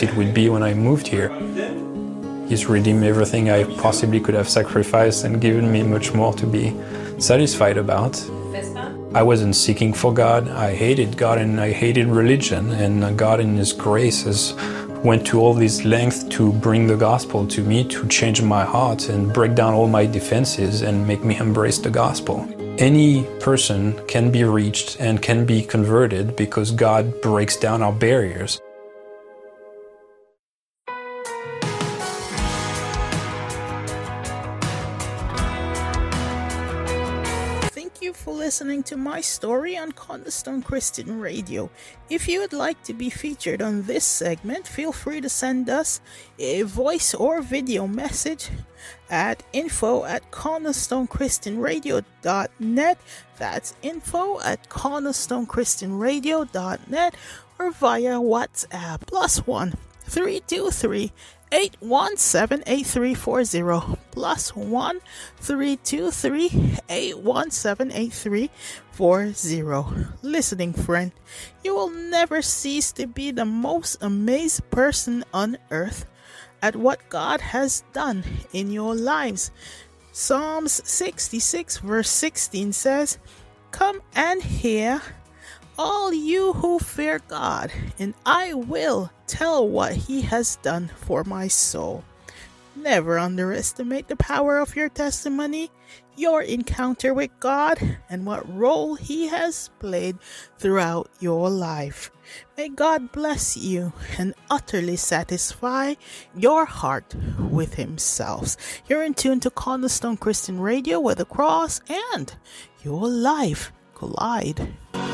thought it would be when I moved here. He's redeemed everything I possibly could have sacrificed and given me much more to be satisfied about. I wasn't seeking for God. I hated God and I hated religion, and God in His grace has went to all this length to bring the gospel to me, to change my heart and break down all my defenses and make me embrace the gospel. Any person can be reached and can be converted because God breaks down our barriers. For listening to my story on Cornerstone Christian Radio. If you would like to be featured on this segment, feel free to send us a voice or video message at info@cornerstonechristianradio.net. That's info@cornerstonechristianradio.net, or via WhatsApp +1 323 817-8340 +1 323 817-8340. Listening friend, you will never cease to be the most amazed person on earth at what God has done in your lives. Psalms 66 verse 16 says, "Come and hear, all you who fear God, and I will tell what He has done for my soul." Never underestimate the power of your testimony, your encounter with God, and what role He has played throughout your life. May God bless you and utterly satisfy your heart with Himself. You're in tune to Cornerstone Christian Radio, where the cross and your life collide.